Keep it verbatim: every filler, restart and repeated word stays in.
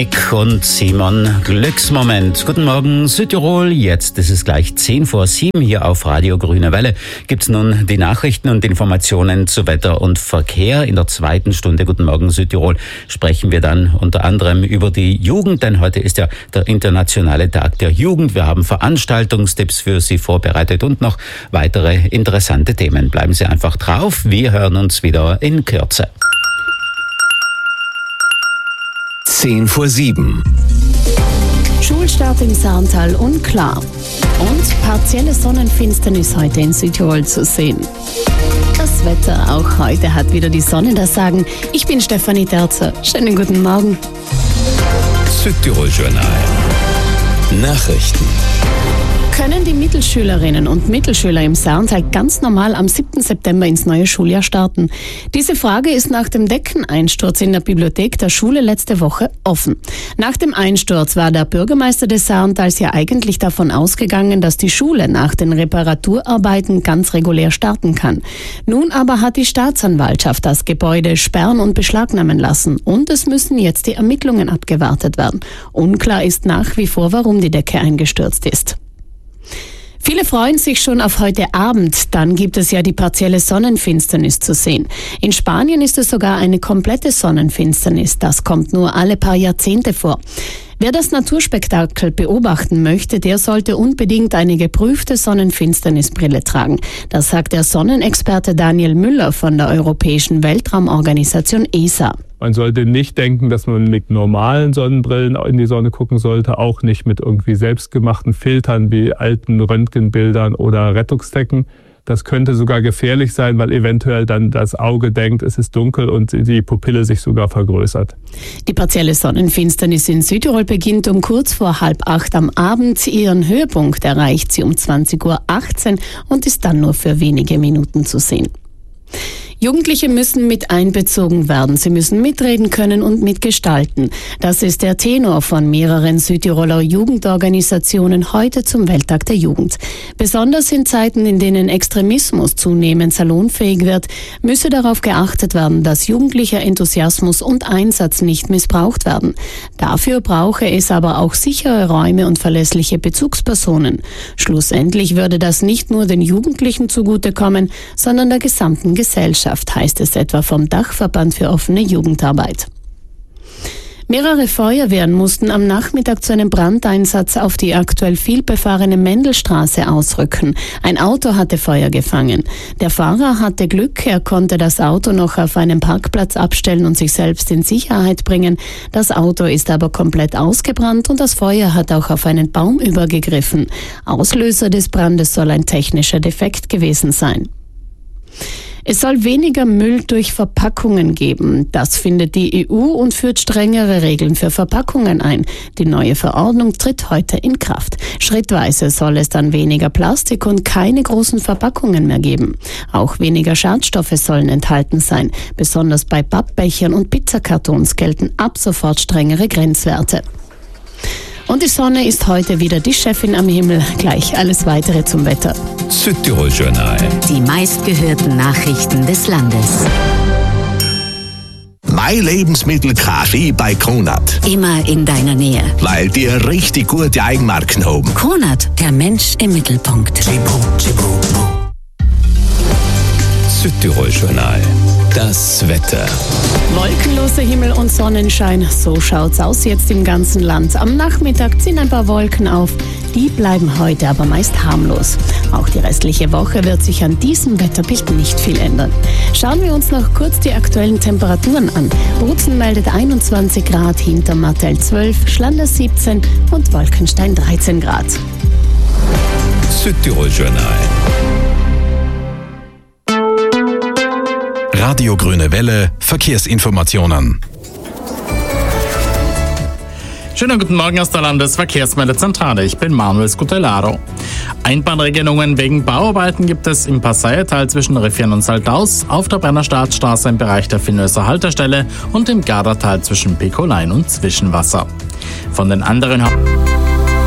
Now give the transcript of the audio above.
Dominik und Simon. Glücksmoment. Guten Morgen Südtirol. Jetzt ist es gleich zehn vor sieben hier auf Radio Grüne Welle. Gibt's nun die Nachrichten und Informationen zu Wetter und Verkehr. In der zweiten Stunde Guten Morgen Südtirol sprechen wir dann unter anderem über die Jugend, denn heute ist ja der internationale Tag der Jugend. Wir haben Veranstaltungstipps für Sie vorbereitet und noch weitere interessante Themen. Bleiben Sie einfach drauf. Wir hören uns wieder in Kürze. zehn vor sieben. Schulstart im Saartal unklar. Und partielle Sonnenfinsternis heute in Südtirol zu sehen. Das Wetter auch heute hat wieder die Sonne das Sagen. Ich bin Stefanie Terzer. Schönen guten Morgen. Südtirol Journal. Nachrichten. Können die Mittelschülerinnen und Mittelschüler im Saartal ganz normal am siebten September ins neue Schuljahr starten? Diese Frage ist nach dem Deckeneinsturz in der Bibliothek der Schule letzte Woche offen. Nach dem Einsturz war der Bürgermeister des Saartals ja eigentlich davon ausgegangen, dass die Schule nach den Reparaturarbeiten ganz regulär starten kann. Nun aber hat die Staatsanwaltschaft das Gebäude sperren und beschlagnahmen lassen und es müssen jetzt die Ermittlungen abgewartet werden. Unklar ist nach wie vor, warum die Decke eingestürzt ist. Viele freuen sich schon auf heute Abend, dann gibt es ja die partielle Sonnenfinsternis zu sehen. In Spanien ist es sogar eine komplette Sonnenfinsternis, das kommt nur alle paar Jahrzehnte vor. Wer das Naturspektakel beobachten möchte, der sollte unbedingt eine geprüfte Sonnenfinsternisbrille tragen. Das sagt der Sonnenexperte Daniel Müller von der Europäischen Weltraumorganisation E S A. Man sollte nicht denken, dass man mit normalen Sonnenbrillen in die Sonne gucken sollte, auch nicht mit irgendwie selbstgemachten Filtern wie alten Röntgenbildern oder Rettungsdecken. Das könnte sogar gefährlich sein, weil eventuell dann das Auge denkt, es ist dunkel und die Pupille sich sogar vergrößert. Die partielle Sonnenfinsternis in Südtirol beginnt um kurz vor halb acht am Abend. Ihren Höhepunkt erreicht sie um zwanzig Uhr achtzehn und ist dann nur für wenige Minuten zu sehen. Jugendliche müssen mit einbezogen werden. Sie müssen mitreden können und mitgestalten. Das ist der Tenor von mehreren Südtiroler Jugendorganisationen heute zum Welttag der Jugend. Besonders in Zeiten, in denen Extremismus zunehmend salonfähig wird, müsse darauf geachtet werden, dass jugendlicher Enthusiasmus und Einsatz nicht missbraucht werden. Dafür brauche es aber auch sichere Räume und verlässliche Bezugspersonen. Schlussendlich würde das nicht nur den Jugendlichen zugutekommen, sondern der gesamten Gesellschaft, heißt es etwa vom Dachverband für offene Jugendarbeit. Mehrere Feuerwehren mussten am Nachmittag zu einem Brandeinsatz auf die aktuell viel befahrene Mendelstraße ausrücken. Ein Auto hatte Feuer gefangen. Der Fahrer hatte Glück, er konnte das Auto noch auf einem Parkplatz abstellen und sich selbst in Sicherheit bringen. Das Auto ist aber komplett ausgebrannt und das Feuer hat auch auf einen Baum übergegriffen. Auslöser des Brandes soll ein technischer Defekt gewesen sein. Es soll weniger Müll durch Verpackungen geben. Das findet die E U und führt strengere Regeln für Verpackungen ein. Die neue Verordnung tritt heute in Kraft. Schrittweise soll es dann weniger Plastik und keine großen Verpackungen mehr geben. Auch weniger Schadstoffe sollen enthalten sein. Besonders bei Pappbechern und Pizzakartons gelten ab sofort strengere Grenzwerte. Und die Sonne ist heute wieder die Chefin am Himmel. Gleich alles Weitere zum Wetter. Südtirol Journal. Die meistgehörten Nachrichten des Landes. Mein Lebensmittel Kaffee bei Kronat. Immer in deiner Nähe. Weil die richtig gute Eigenmarken haben. Kronat, der Mensch im Mittelpunkt. Südtirol Journal. Das Wetter. Wolkenloser Himmel und Sonnenschein, so schaut's aus jetzt im ganzen Land. Am Nachmittag ziehen ein paar Wolken auf, die bleiben heute aber meist harmlos. Auch die restliche Woche wird sich an diesem Wetterbild nicht viel ändern. Schauen wir uns noch kurz die aktuellen Temperaturen an. Bozen meldet einundzwanzig Grad, Hintermattel zwölf, Schlander siebzehn und Wolkenstein dreizehn Grad. Südtirol Journal. Radio Grüne Welle, Verkehrsinformationen. Schönen guten Morgen aus der Landesverkehrsmeldezentrale. Ich bin Manuel Scutellaro. Einbahnregelungen wegen Bauarbeiten gibt es im Passaital zwischen Riffian und Saldaus, auf der Brenner Staatsstraße im Bereich der Finnöser Haltestelle und im Gardatal zwischen Pekolain und Zwischenwasser. Von den anderen